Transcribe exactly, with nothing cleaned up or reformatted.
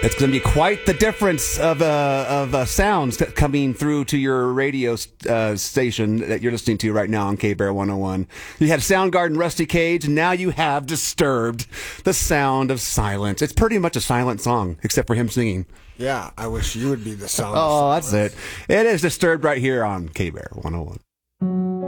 It's going to be quite the difference of uh, of uh, sounds that coming through to your radio uh, station that you're listening to right now on K-Bear one oh one. You had Soundgarden, Rusty Cage, and now you have Disturbed, the sound of silence. It's pretty much a silent song, except for him singing. Yeah, I wish you would be the sound. Oh, that's it. It is Disturbed right here on K-Bear one oh one.